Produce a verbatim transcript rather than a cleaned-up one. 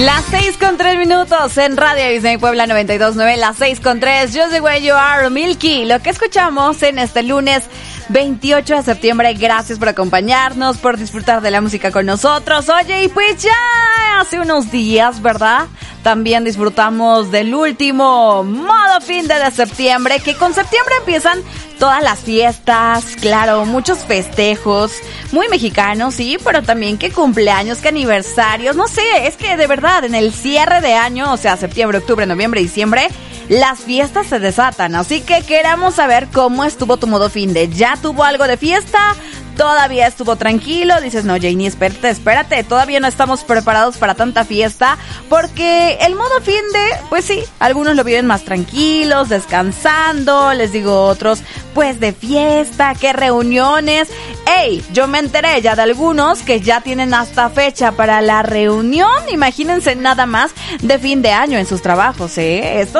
Las seis con tres minutos en Radio Disney Puebla noventa y dos punto nueve, las seis con tres, Just the Way You Are, Milky. Lo que escuchamos en este lunes veintiocho de septiembre, gracias por acompañarnos, por disfrutar de la música con nosotros. Oye, y pues ya hace unos días, ¿verdad? También disfrutamos del último modo fin de, de septiembre, que con septiembre empiezan todas las fiestas, claro, muchos festejos, muy mexicanos, sí, pero también que cumpleaños, que aniversarios, no sé, es que de verdad, en el cierre de año, o sea, septiembre, octubre, noviembre, diciembre, las fiestas se desatan, así que queramos saber cómo estuvo tu modo fin de. ¿Ya tuvo algo de fiesta? ¿Todavía estuvo tranquilo? Dices, no, Janie, espérate, espérate, todavía no estamos preparados para tanta fiesta, porque el modo fin de, pues sí, algunos lo viven más tranquilos, descansando, les digo otros, pues de fiesta, qué reuniones. ¡Ey! Yo me enteré ya de algunos que ya tienen hasta fecha para la reunión, imagínense nada más, de fin de año en sus trabajos, ¿eh? Esto